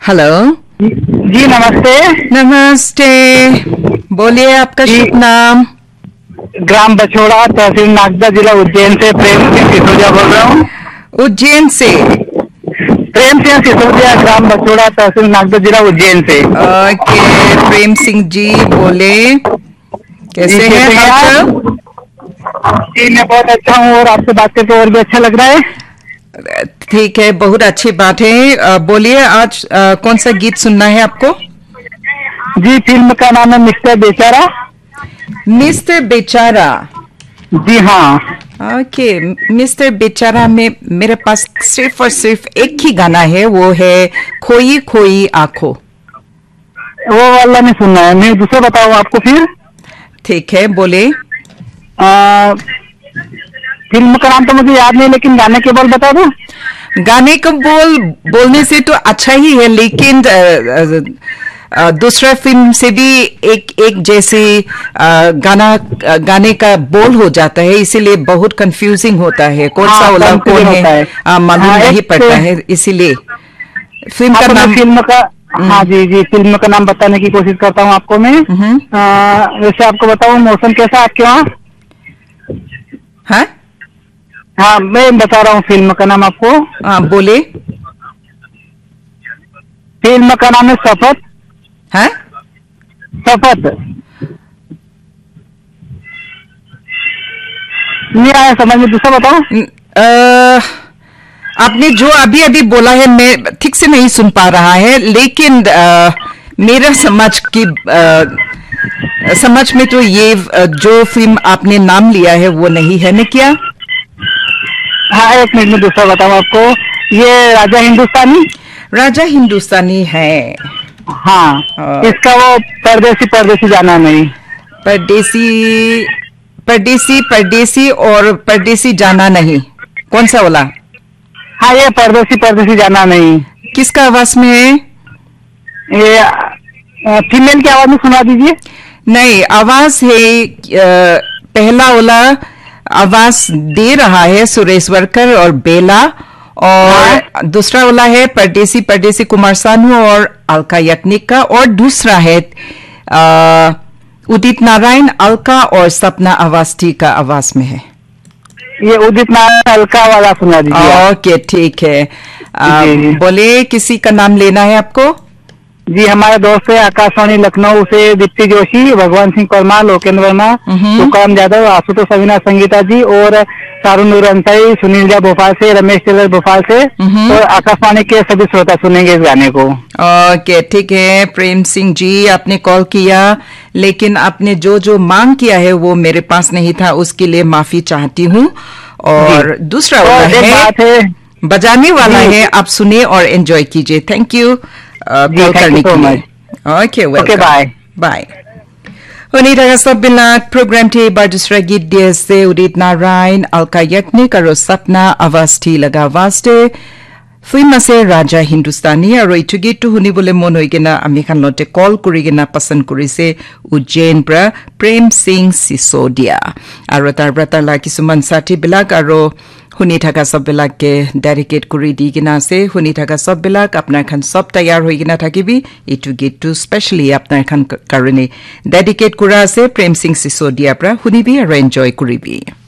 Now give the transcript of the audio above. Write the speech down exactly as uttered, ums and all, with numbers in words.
Hello जी नमस्ते। नमस्ते, बोलिए आपका शुभ नाम। ग्राम बछोड़ा, तहसील नागदा, जिला उज्जैन से प्रेम सिंह सिसोदिया बोल रहा हूँ। उज्जैन से? प्रेम सिंह सिसोदिया, ग्राम बछोड़ा, तहसील नागदा, जिला उज्जैन से। ओके प्रेम सिंह जी, बोले कैसे हैं हैं हालचाल? आप? जी मैं बहुत अच्छा हूँ और आपसे बात करके और भी अच्छा लग रहा है। ठीक है, बहुत अच्छी बात है। अ, बोलिए आज अ, कौन सा गीत सुनना है आपको? जी फिल्म का नाम है मिस्टर बेचारा। मिस्टर बेचारा। जी हाँ। ओके, मिस्टर बेचारा में मेरे पास सिर्फ और सिर्फ एक ही गाना है, वो है खोई खोई आंखों। वो वाला नहीं सुनना है, मैं दूसरा बताऊँ आपको फिर। ठीक है, बोले। आ, फिल्म का नाम तो मुझे याद नहीं, लेकिन गाने के बोल बता दो। गाने को बोल बोलने से तो अच्छा ही है, लेकिन आ, आ, दूसरा फिल्म से भी एक एक जैसे आ, गाना गाने का बोल हो जाता है, इसीलिए बहुत कंफ्यूजिंग होता है, कौन सा वाला कौन है, है। आ, मालूम हाँ, नहीं पड़ता है, इसीलिए फिल्म का नाम। फिल्म का हाँ जी जी फिल्म का नाम बताने की कोशिश करता हूँ आपको मैं। आ, वैसे आपको बताऊँ मौसम कैसा है आपके वहाँ? हाँ हाँ मैं बता रहा हूँ फिल्म का नाम आपको। हाँ बोले। फिल्म का नाम है शपथ। हाँ शपथ नहीं आया समझ में, दूसरा बताओ। आपने जो अभी अभी बोला है मैं ठीक से नहीं सुन पा रहा है, लेकिन आ, मेरा समझ की आ, समझ में तो ये जो फिल्म आपने नाम लिया है वो नहीं है ना क्या? हाँ एक मिनट में दूसरा बताऊँ आपको। ये राजा हिंदुस्तानी। राजा हिंदुस्तानी है। हाँ इसका वो परदेसी परदेसी जाना नहीं। परदेसी परदेसी परदेसी और परदेसी जाना नहीं, कौन सा वाला? हाँ ये परदेसी परदेसी जाना नहीं। किसका आवाज में है ये? फीमेल की आवाज में सुना दीजिए। नहीं, आवाज है पहला वाला आवाज दे रहा है सुरेश वर्कर और बेला, और हाँ? दूसरा वाला है परदेसी परदेसी कुमार सानू और अलका याग्निक का, और दूसरा है आ, उदित नारायण, अलका और सपना अवस्थी का आवाज में है। ये उदित नारायण अलका वाला सुना दीजिए। ओके ठीक है। आ, बोले किसी का नाम लेना है आपको? जी हमारे दोस्त है आकाशवाणी लखनऊ से दीप्ति जोशी, भगवान सिंह परमार, लोकेंद्र वर्मा, तुकाराम यादव, आशुतोष अविनाश संगीता जी, और तारुण नूर अंसारी, सुनील झा भोपाल से, रमेश टेलर भोपाल से, और आकाशवाणी के सभी श्रोता सुनेंगे इस गाने को। ओके ठीक है प्रेम सिंह जी, आपने कॉल किया लेकिन आपने जो जो मांग किया है वो मेरे पास नहीं था, उसके लिए माफी चाहती हूँ। और दूसरा वाला है बजाने वाला है, आप सुनिए और एंजॉय कीजिए। थैंक यू कॉल करने के लिए। Okay welcome, bye bye. Unita Sabilat program te bardusra git se Udit Narayan, Alka Yagnich aro Sapna Avasti laga vaste Film ase Raja Hindustani aro itu gitu hunibole mon hoigena ami khan lote call kurigena pasan kurise Ujjain pra Prem Singh Sisodia aro tar brata la kisuman sati bilak aro শুনি থাকা সববিলাকে dedicate কৰি দি কিনা আছে। শুনি থাকা সববিলাক আপোনাৰ খান সব তৈয়াৰ হৈ কিনা থাকিবি। ইটো গীতটো স্পেশালি আপোনাৰ খান কাৰণে ডেডিকেট কৰা আছে প্ৰেম সিং সিসোদিয়াৰ পৰা। শুনিবি আৰু এনজয় কৰিবি।